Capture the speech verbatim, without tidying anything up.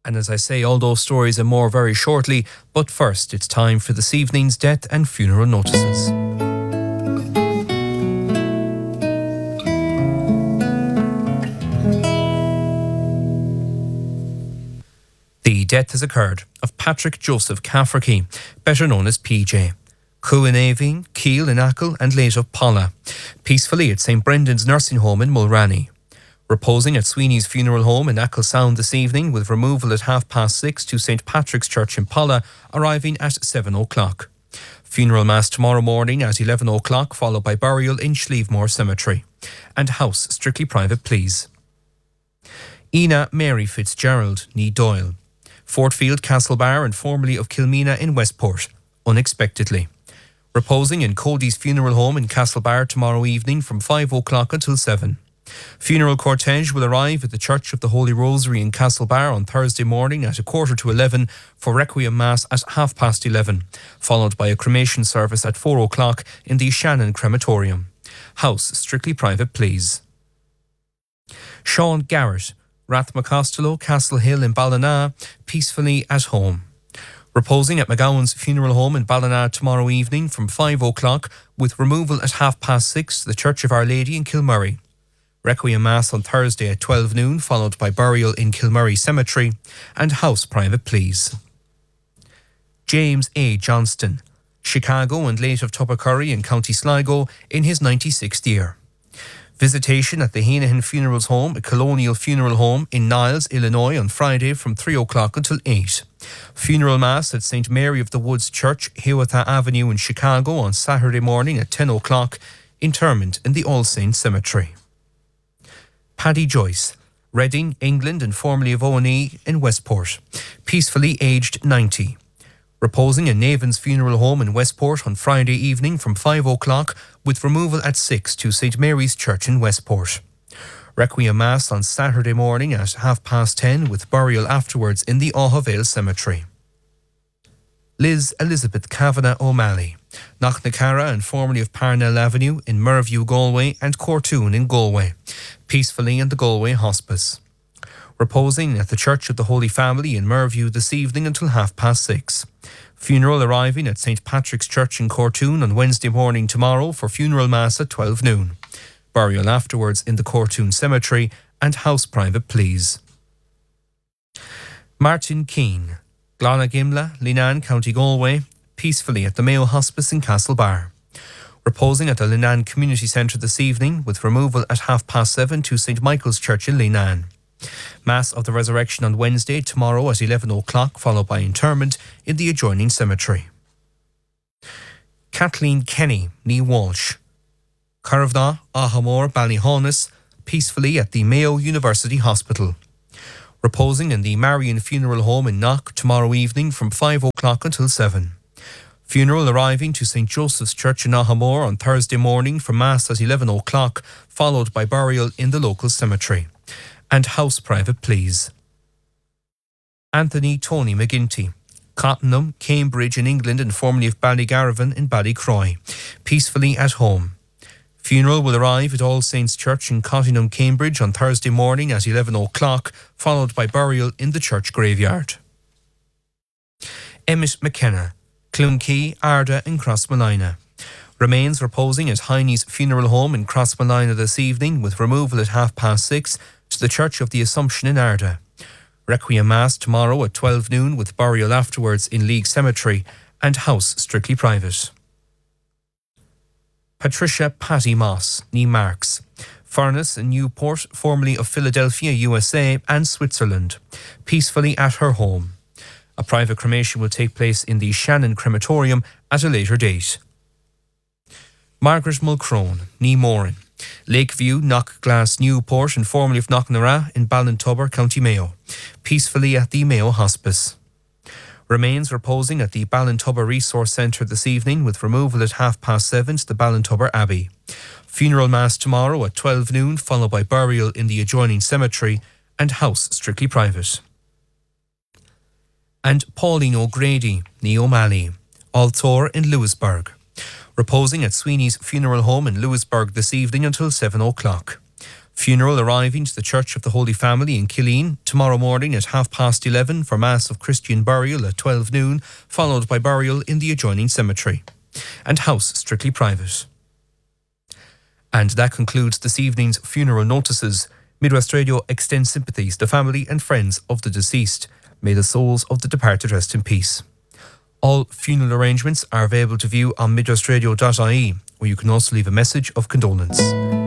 And as I say, all those stories and more very shortly. But first, it's time for this evening's death and funeral notices. The death has occurred of Patrick Joseph Cafferkey, better known as P J. Cú in Aveen, Keel in Achill and late of Polla. Peacefully at Saint Brendan's Nursing Home in Mulranny. Reposing at Sweeney's Funeral Home in Achill Sound this evening, with removal at half past six to Saint Patrick's Church in Polla, arriving at seven o'clock. Funeral Mass tomorrow morning at eleven o'clock, followed by burial in Schlievemore Cemetery. And house strictly private, please. Ina Mary Fitzgerald, nee Doyle. Fortfield, Castlebar and formerly of Kilmena in Westport, unexpectedly. Reposing in Cody's Funeral Home in Castlebar tomorrow evening from five o'clock until seven. Funeral cortege will arrive at the Church of the Holy Rosary in Castlebar on Thursday morning at a quarter to eleven for Requiem Mass at half past eleven, followed by a cremation service at four o'clock in the Shannon Crematorium. House strictly private, please. Sean Garrett, Rathmacostello, Castle Hill in Ballina, peacefully at home. Reposing at McGowan's Funeral Home in Ballina tomorrow evening from five o'clock, with removal at half past six to the Church of Our Lady in Kilmurray. Requiem Mass on Thursday at twelve noon, followed by burial in Kilmurray Cemetery, and house private, please. James A. Johnston, Chicago and late of Tubbercurry in County Sligo, in his ninety-sixth year. Visitation at the Hanahan Funerals Home, a colonial funeral home in Niles, Illinois, on Friday from three o'clock until eight. Funeral Mass at Saint Mary of the Woods Church, Hiawatha Avenue in Chicago on Saturday morning at ten o'clock. Interment in the All Saints Cemetery. Paddy Joyce, Reading, England and formerly of O and E in Westport, peacefully aged ninety. Reposing in Navan's Funeral Home in Westport on Friday evening from five o'clock, with removal at six to Saint Mary's Church in Westport. Requiem Mass on Saturday morning at half past ten, with burial afterwards in the Auhavale Cemetery. Liz Elizabeth Kavanagh O'Malley, Knocknacarra and formerly of Parnell Avenue in Merview, Galway and Cortoon in Galway, peacefully in the Galway Hospice. Reposing at the Church of the Holy Family in Merview this evening until half past six. Funeral arriving at Saint Patrick's Church in Cortoon on Wednesday morning tomorrow for funeral mass at twelve noon. Burial afterwards in the Cortoon Cemetery, and house private, please. Martin Keane, Glonagimla, Linan, County Galway, peacefully at the Mayo Hospice in Castlebar. Reposing at the Linan Community Centre this evening, with removal at half past seven to Saint Michael's Church in Linan. Mass of the Resurrection on Wednesday tomorrow at eleven o'clock, followed by interment in the adjoining cemetery. Kathleen Kenny, nee Walsh. Carvna, Ahamore, Ballyhaunis, peacefully at the Mayo University Hospital. Reposing in the Marion Funeral Home in Knock tomorrow evening from five o'clock until seven. Funeral arriving to Saint Joseph's Church in Ahamore on Thursday morning for Mass at eleven o'clock, followed by burial in the local cemetery. And house private, please. Anthony Tony McGinty, Cottenham, Cambridge in England and formerly of Ballygarvan in Ballycroy, peacefully at home. Funeral will arrive at All Saints Church in Cottingham, Cambridge on Thursday morning at eleven o'clock, followed by burial in the church graveyard. Emmett McKenna, Clunkey, Arda and Crossmolina. Remains reposing at Heine's Funeral Home in Crossmolina this evening, with removal at half past six to the Church of the Assumption in Arda. Requiem Mass tomorrow at twelve noon, with burial afterwards in League Cemetery, and house strictly private. Patricia Patty Moss, nee Marks, Furness in Newport, formerly of Philadelphia, U S A and Switzerland, peacefully at her home. A private cremation will take place in the Shannon Crematorium at a later date. Margaret Mulcrone, nee Moran, Lakeview, Knockglass, Newport and formerly of Knocknara in Ballintubber, County Mayo, peacefully at the Mayo Hospice. Remains reposing at the Ballintubber Resource Centre this evening, with removal at half past seven to the Ballintubber Abbey. Funeral Mass tomorrow at twelve noon, followed by burial in the adjoining cemetery, and house strictly private. And Pauline O'Grady, nee O'Malley, Altor in Lewisburg, reposing at Sweeney's Funeral Home in Lewisburg this evening until seven o'clock. Funeral arriving to the Church of the Holy Family in Killeen tomorrow morning at half past eleven for Mass of Christian burial at twelve noon, followed by burial in the adjoining cemetery. And house strictly private. And that concludes this evening's funeral notices. Midwest Radio extends sympathies to family and friends of the deceased. May the souls of the departed rest in peace. All funeral arrangements are available to view on midwestradio dot I E, where you can also leave a message of condolence.